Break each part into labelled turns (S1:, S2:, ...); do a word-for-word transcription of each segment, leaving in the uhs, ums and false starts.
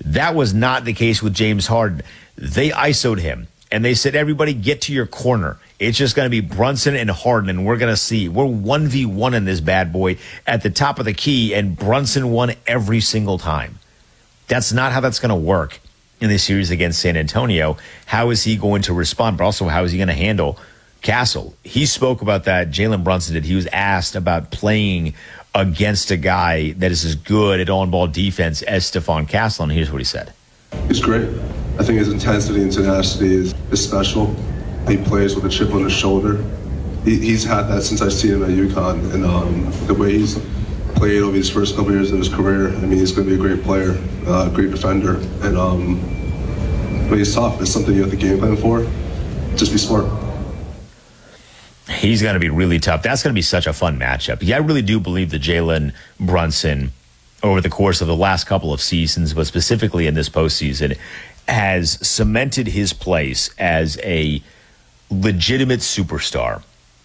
S1: That was not the case with James Harden. They I S O'd him, and they said, everybody get to your corner. It's just going to be Brunson and Harden, and we're going to see. We're one v one in this bad boy at the top of the key, and Brunson won every single time. That's not how that's going to work in this series against San Antonio. How is he going to respond? But also, how is he going to handle Castle? He spoke about that. Jalen Brunson did. He was asked about playing against a guy that is as good at on-ball defense as Stephon Castle, and here's what he said.
S2: He's great. I think his intensity and tenacity is, is special. He plays with a chip on his shoulder. He, he's had that since I've seen him at UConn, and um, the way he's played over his first couple years of his career, I mean, he's going to be a great player, a uh, great defender, and um, but he's tough. It's something you have to game plan for. Just be smart.
S1: He's going to be really tough. That's going to be such a fun matchup. Yeah, I really do believe that Jalen Brunson, over the course of the last couple of seasons, but specifically in this postseason, has cemented his place as a legitimate superstar.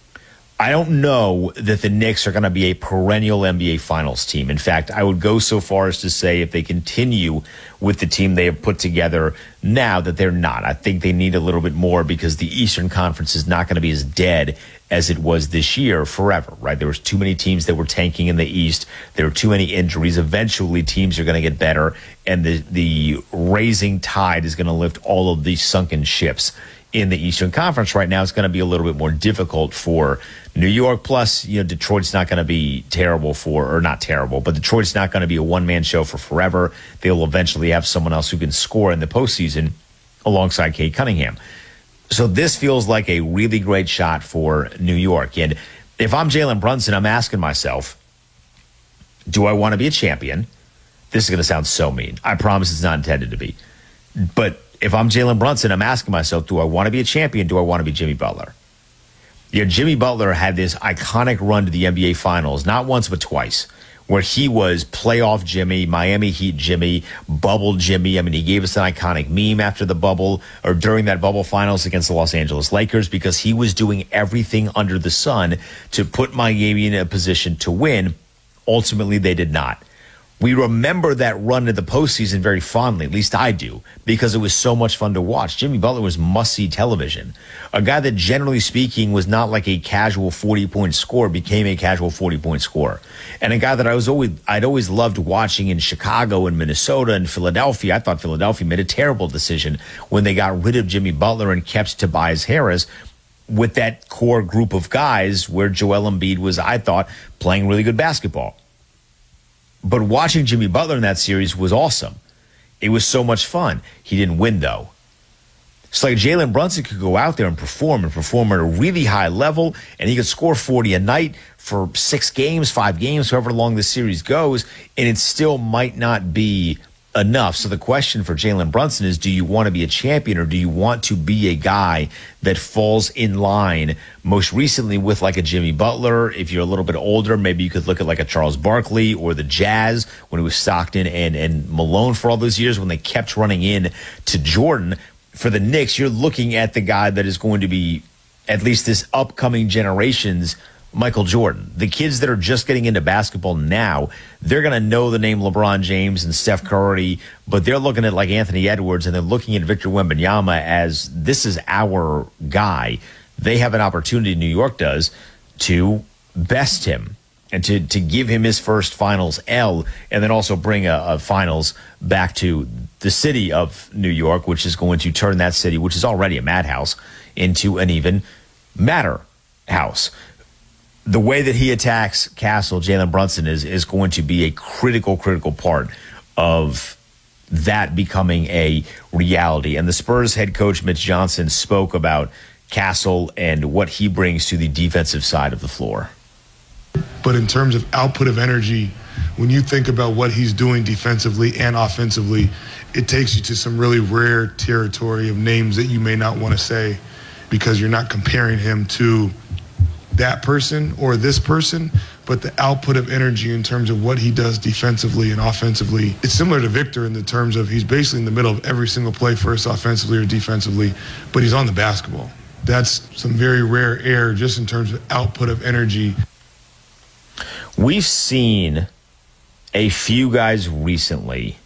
S1: I don't know that the Knicks are going to be a perennial N B A Finals team. In fact, I would go so far as to say if they continue with the team they have put together now, that they're not. I think they need a little bit more because the Eastern Conference is not going to be as dead as it was this year forever, right? There was too many teams that were tanking in the East. There were too many injuries. Eventually, teams are going to get better, and the, the raising tide is going to lift all of these sunken ships in the Eastern Conference. Right now, it's going to be a little bit more difficult for New York. Plus, you know, Detroit's not going to be terrible for, or not terrible, but Detroit's not going to be a one-man show for forever. They'll eventually have someone else who can score in the postseason alongside Cade Cunningham. So this feels like a really great shot for New York. And if I'm Jalen Brunson, I'm asking myself, do I want to be a champion? This is going to sound so mean. I promise it's not intended to be. But if I'm Jalen Brunson, I'm asking myself, do I want to be a champion? Do I want to be Jimmy Butler? Yeah, Jimmy Butler had this iconic run to the N B A Finals, not once but twice, where he was playoff Jimmy, Miami Heat Jimmy, bubble Jimmy. I mean, he gave us an iconic meme after the bubble, or during that bubble finals against the Los Angeles Lakers, because he was doing everything under the sun to put Miami in a position to win. Ultimately, they did not. We remember that run to the postseason very fondly, at least I do, because it was so much fun to watch. Jimmy Butler was must-see television. A guy that, generally speaking, was not like a casual forty-point scorer, became a casual forty-point scorer. And a guy that I was always, I'd always loved watching in Chicago and Minnesota and Philadelphia. I thought Philadelphia made a terrible decision when they got rid of Jimmy Butler and kept Tobias Harris with that core group of guys where Joel Embiid was, I thought, playing really good basketball. But watching Jimmy Butler in that series was awesome. It was so much fun. He didn't win, though. It's like Jalen Brunson could go out there and perform and perform at a really high level, and he could score forty a night for six games, five games, however long the series goes, and it still might not be enough. So the question for Jalen Brunson is, do you want to be a champion, or do you want to be a guy that falls in line most recently with like a Jimmy Butler? If you're a little bit older, maybe you could look at like a Charles Barkley or the Jazz when it was Stockton and, and Malone for all those years when they kept running in to Jordan. For the Knicks, you're looking at the guy that is going to be, at least this upcoming generation's Michael Jordan. The kids that are just getting into basketball now, they're going to know the name LeBron James and Steph Curry, but they're looking at like Anthony Edwards, and they're looking at Victor Wembanyama as this is our guy. They have an opportunity, New York does, to best him and to, to give him his first finals L, and then also bring a, a finals back to the city of New York, which is going to turn that city, which is already a madhouse, into an even madder house. The way that he attacks Castle, Jalen Brunson, is is going to be a critical, critical part of that becoming a reality. And the Spurs head coach, Mitch Johnson, spoke about Castle and what he brings to the defensive side of the floor.
S3: But in terms of output of energy, when you think about what he's doing defensively and offensively, it takes you to some really rare territory of names that you may not want to say, because you're not comparing him to that person or this person, but the output of energy in terms of what he does defensively and offensively. It's similar to Victor in the terms of he's basically in the middle of every single play, first offensively or defensively, but he's on the basketball. That's some very rare air just in terms of output of energy.
S1: We've seen a few guys recently